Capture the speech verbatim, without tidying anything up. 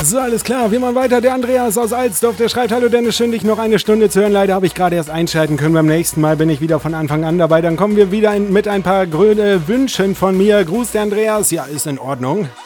So, alles klar, wir machen weiter. Der Andreas aus Alsdorf, der schreibt: Hallo Dennis, schön dich noch eine Stunde zu hören. Leider habe ich gerade erst einschalten können. Beim nächsten Mal bin ich wieder von Anfang an dabei. Dann kommen wir wieder in, mit ein paar grüne Wünschen von mir. Gruß, der Andreas. Ja, ist in Ordnung.